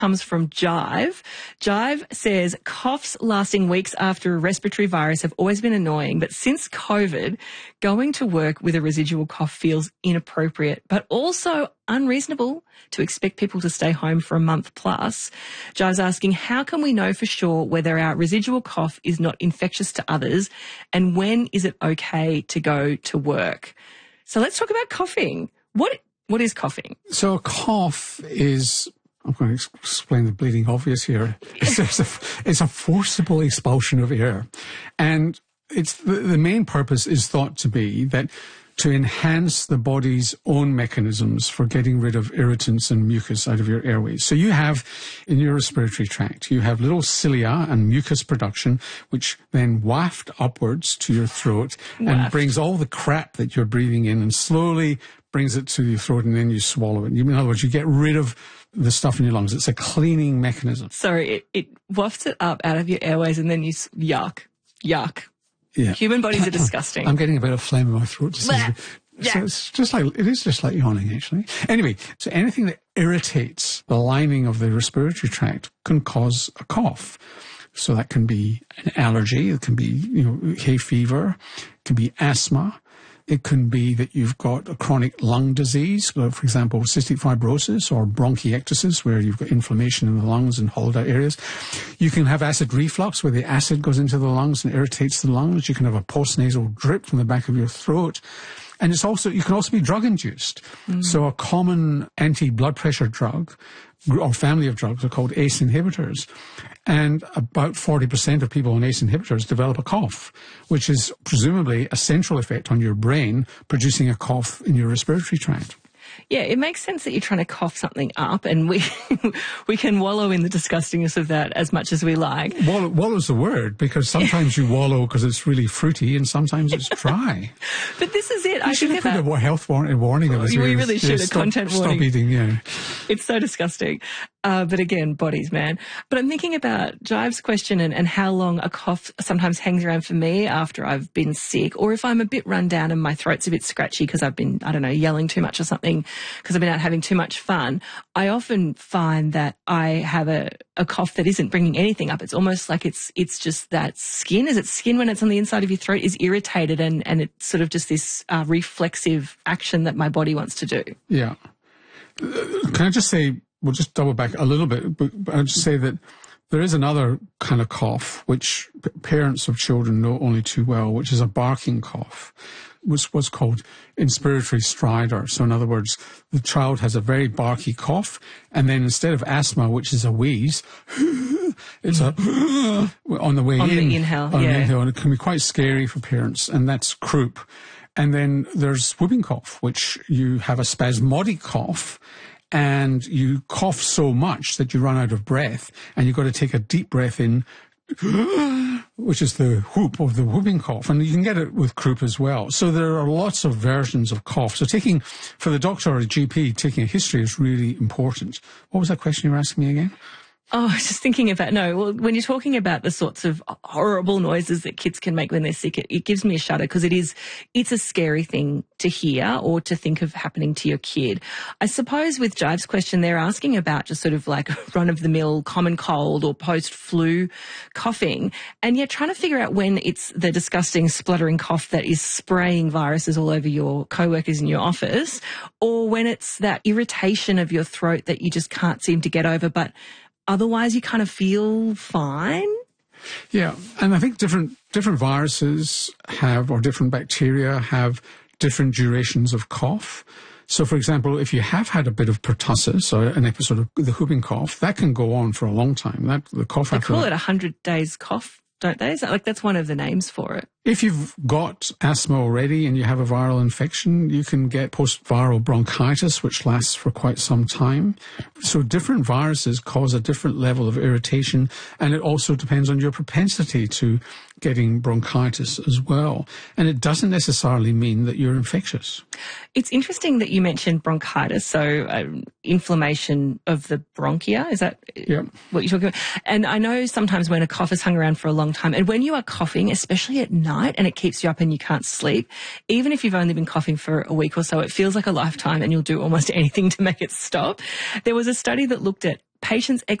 comes from Jive. Jive says, coughs lasting weeks after a respiratory virus have always been annoying, but since COVID, going to work with a residual cough feels inappropriate, but also unreasonable to expect people to stay home for a month plus. Jive's asking, how can we know for sure whether our residual cough is not infectious to others, and when is it okay to go to work? So let's talk about coughing. What is coughing? So a cough is... I'm going to explain the bleeding obvious here. It's a forcible expulsion of air. And it's the main purpose is thought to be that to enhance the body's own mechanisms for getting rid of irritants and mucus out of your airways. So you have, in your respiratory tract, you have little cilia and mucus production, which then waft upwards to your throat and brings all the crap that you're breathing in and slowly brings it to your throat, and then you swallow it. In other words, you get rid of the stuff in your lungs. It's a cleaning mechanism. Sorry, it wafts it up out of your airways and then you yuck. Yeah. Human bodies are disgusting. I'm getting a bit of phlegm in my throat. So it's just like, it is just like yawning, actually. Anyway, so anything that irritates the lining of the respiratory tract can cause a cough. So that can be an allergy, it can be, hay fever, it can be asthma. It can be that you've got a chronic lung disease, for example, cystic fibrosis or bronchiectasis, where you've got inflammation in the lungs and hollowed out areas. You can have acid reflux, where the acid goes into the lungs and irritates the lungs. You can have a postnasal drip from the back of your throat. And you can also be drug-induced. So a common anti-blood pressure drug, or family of drugs, are called ACE inhibitors. And about 40% of people on ACE inhibitors develop a cough, which is presumably a central effect on your brain, producing a cough in your respiratory tract. Yeah, it makes sense that you're trying to cough something up, and we can wallow in the disgustingness of that as much as we like. Wallow's the word, because sometimes you wallow because it's really fruity and sometimes it's dry. But this is it. I should have put a health warning of this. We really should, a content warning. Stop eating, It's so disgusting. But again, bodies, man. But I'm thinking about Jive's question and how long a cough sometimes hangs around for me after I've been sick, or if I'm a bit run down and my throat's a bit scratchy because I've been, yelling too much or something because I've been out having too much fun. I often find that I have a cough that isn't bringing anything up. It's almost like it's just that skin. Is it skin when it's on the inside of your throat is irritated, and it's sort of just this reflexive action that my body wants to do. Yeah. Can I just say, we'll just double back a little bit, but I'll just say that there is another kind of cough which parents of children know only too well, which is a barking cough, which was called inspiratory stridor. So in other words, the child has a very barky cough, and then instead of asthma, which is a wheeze, it's a on the way in. On the inhale, on the inhale, and it can be quite scary for parents, and that's croup. And then there's whooping cough, which you have a spasmodic cough, and you cough so much that you run out of breath, and you've got to take a deep breath in, which is the whoop of the whooping cough. And you can get it with croup as well. So there are lots of versions of cough. So for the doctor or a GP, taking a history is really important. What was that question you were asking me again? Oh, I was just thinking about, when you're talking about the sorts of horrible noises that kids can make when they're sick, it gives me a shudder because it's a scary thing to hear or to think of happening to your kid. I suppose with Jive's question, they're asking about just sort of like run-of-the-mill common cold or post-flu coughing, and you're trying to figure out when it's the disgusting spluttering cough that is spraying viruses all over your co-workers in your office, or when it's that irritation of your throat that you just can't seem to get over, but otherwise you kind of feel fine. Yeah, and I think different viruses or different bacteria have different durations of cough. So, for example, if you have had a bit of pertussis or an episode of the whooping cough, that can go on for a long time. They call it 100 days cough, don't they? That's one of the names for it. If you've got asthma already and you have a viral infection, you can get post-viral bronchitis, which lasts for quite some time. So different viruses cause a different level of irritation, and it also depends on your propensity to getting bronchitis as well. And it doesn't necessarily mean that you're infectious. It's interesting that you mentioned bronchitis, so inflammation of the bronchia. Is that what you're talking about? And I know sometimes when a cough has hung around for a long time, and when you are coughing, especially at night, and it keeps you up and you can't sleep, even if you've only been coughing for a week or so, it feels like a lifetime and you'll do almost anything to make it stop. There was a study that looked at patients'